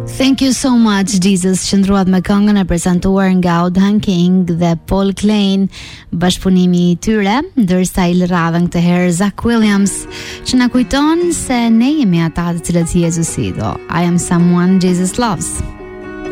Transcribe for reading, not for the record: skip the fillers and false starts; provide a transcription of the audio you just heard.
Thank you so much, Jesus. Qëndruat me këngën e prezantuar nga Odhan King dhe Paul Klein, bashkëpunimi I tyre, ndërsa I lëradhën këtë herë Zach Williams, që na kujton se ne jemi ata të cilët Jezusi do. I am someone Jesus loves.